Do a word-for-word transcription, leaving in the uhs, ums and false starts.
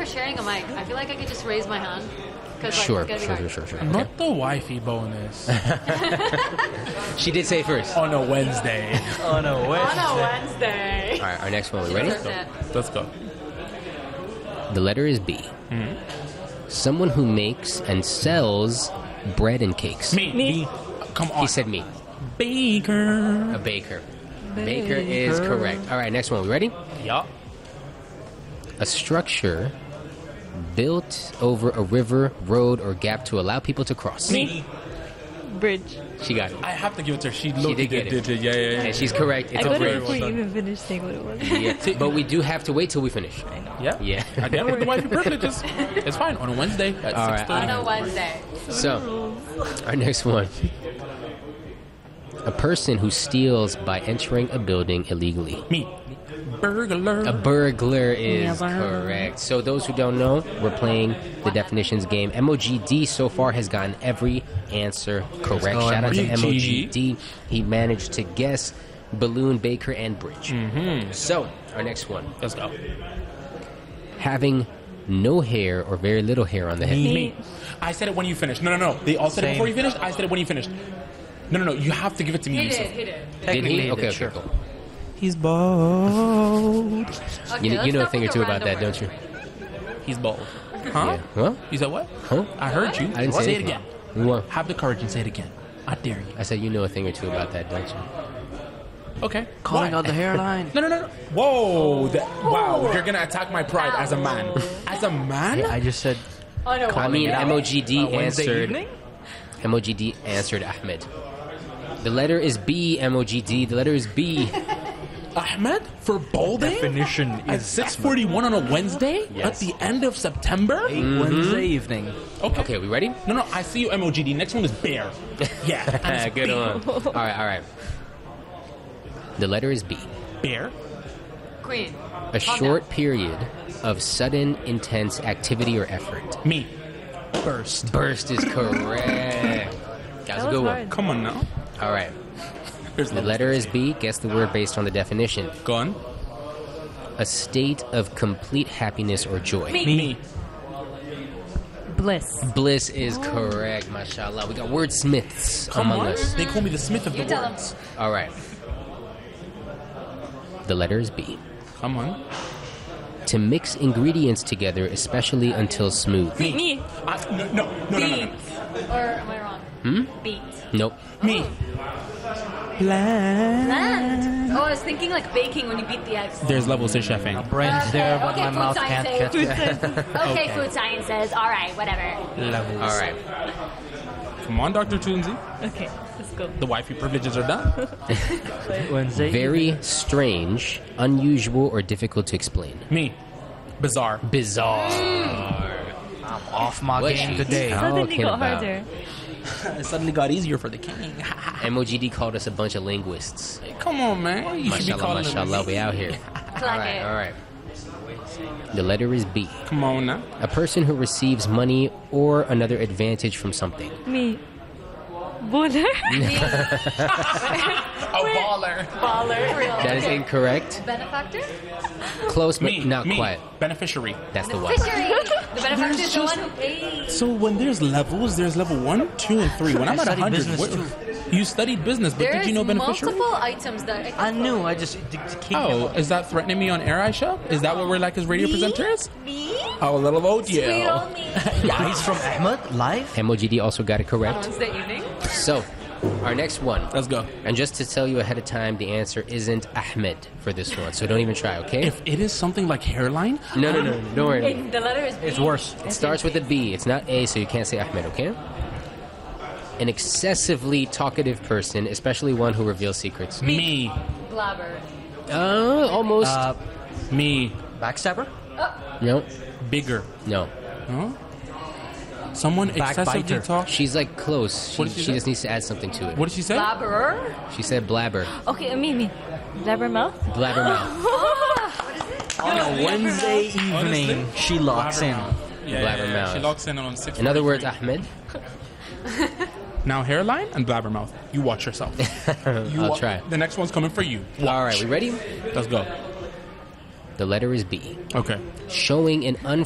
we're sharing a mic, I feel like I could just raise my hand. Like, Sure, it's sure, gonna be sure, hard. sure, sure. Not the wifey bonus. She did say first. On a Wednesday. Oh no, wait. On a Wednesday. All right, our next one. We ready? That's it. Let's go. The letter is B. Mm-hmm. Someone who makes and sells bread and cakes. Me. Me. Come on. He said me. Baker. A baker. Baker is correct. All right, next one. We ready? Yup. A structure built over a river, road, or gap to allow people to cross. Me. Bridge. She got it. I have to give it to her. She, She did get did, it. did, yeah, yeah, yeah. And she's correct. I It's a got it bridge. before you even finished saying what it was. Yeah. But we do have to wait till we finish. Yeah. Yeah. Again with the wifey privileges. It's fine. On a Wednesday at All right. six On thirty. a Wednesday. So, our next one. A person who steals by entering a building illegally. Me. Burglar. A burglar is Yeah, burglar. correct. So those who don't know, we're playing the definitions game. M O G D so far has gotten every answer correct. go, Shout out to M M O O G G D. D. He managed to guess balloon, baker, and bridge. Mm-hmm. So, our next one. Let's go. Having no hair or very little hair on the head. Me. I said it when you finished. No, no, no. They all said it Same. before you finished. I said it when you finished. No, no, no. You have to give it to me. He Yusuf. did, he did. Did Technically, he? he Okay, did, okay, sure. cool. He's bald. Okay, You, let's you know a stop thing or with two the about that, random don't you? word. He's bald. Huh? Yeah. Well, You said what? huh? I heard you. I didn't say say it anything. again. Well, Have the courage and say it again. I dare you. I said you know a thing or two about that, don't you? Okay. Calling Why? out the hairline. No, no, no, no. Whoa. That, wow. You're going to attack my pride as a man. As a man? I just said On a I mean, it out. M O G D on Wednesday answered. evening. M O G D answered Ahmed. The letter is B, M O G D. The letter is B. Ahmed? For balding? Definition At is six forty-one on a Wednesday? Yes. At the end of September? a Wednesday evening. Okay. Okay, we ready? No, no. I see you, M O G D. Next one is bear. Yeah. and it's Good B. one. All right, all right. The letter is B. Bear. Queen. A Calm short down. period of sudden, intense activity or effort. Me. Burst. Burst is correct. That was a was good one. hard. Come on now. All right. Here's The letter is B. Guess the word based on the definition. Gone. A state of complete happiness or joy. Me. Me. Bliss. Bliss is correct, mashallah. We got wordsmiths Come among on. us. They call me the Smith of You the tell 'em. words. All right. The letter is B. Come on. To mix ingredients together, especially until smooth. Me. Me. I, no, no, no, no, no, no. Beats. Or am I wrong? Hmm? Beats. Nope. Me. Land. Oh, I was thinking like baking when you beat the eggs. There's levels to chefing. Brain's there, but okay, my food mouth can't science. catch that. Okay, food sciences. All right, whatever. Levels. All right. Come on, Doctor Toonsy. Okay, let's go. The wifey privileges are done. Wednesday. Very strange, unusual, or difficult to explain. Me. Bizarre. Bizarre. I'm off my What game she today. talking Suddenly got about? harder. It suddenly got easier for the king. M O G D called us a bunch of linguists. Come on, man. You should be Mashallah, calling them mashallah, me. we out here. Clock All right, it. all right. The letter is B. Come on now. A person who receives money or another advantage from something. Me. Baller. A baller. Baller. Real. That is incorrect. Benefactor? Close, but Me. not me. quite. Beneficiary. That's the one. Fishery. The benefactor is the just- one who pays. So when there's levels, there's level one, two, and three. When I'm I at a studied hundred, business what- too. you studied business, but There's did you know beneficiary? multiple items that I knew. I just to, to keep Oh, is that threatening me on air, Aisha? Is that what we're like as radio presenters? Me? Oh, a little vote, Sweet yeah. on me. lies from Ahmed live. M O G D also got it On correct. Wednesday evening. So, our next one. Let's go. And just to tell you ahead of time, the answer isn't Ahmed for this one. So don't even try, okay? If it is something like hairline, No, no, no. Don't worry. And the letter is B. It's worse. It starts with a B. It's not A, so you can't say Ahmed, okay? An excessively talkative person, especially one who reveals secrets. me, Blabber. Uh, almost. Uh, me, backstabber. no, bigger. no. Huh? Someone excessively Backbiter. talk. She's like close. She, What did she she say? just needs to add something to it. What did she say? Blabberer? She said blabber. Okay, me, me. Blabbermouth. Blabbermouth. On a Wednesday evening, she locks in. Blabbermouth. Yeah, yeah, yeah, Blabbermouth. She locks in on six. In other words, Ahmed. Now hairline and blabbermouth. You watch yourself. You I'll wa- try. The next one's coming for you. Watch. All right, we ready? Let's go. The letter is B. Okay. Showing an